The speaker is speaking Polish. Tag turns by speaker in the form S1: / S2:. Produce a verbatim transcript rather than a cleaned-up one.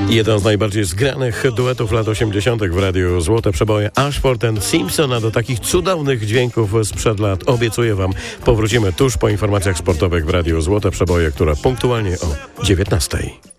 S1: Jeden z najbardziej zgranych duetów lat osiemdziesiątych w Radiu Złote Przeboje, Ashford and Simpson, a do takich cudownych dźwięków sprzed lat obiecuję wam, powrócimy tuż po informacjach sportowych w Radiu Złote Przeboje, które punktualnie o dziewiętnastej.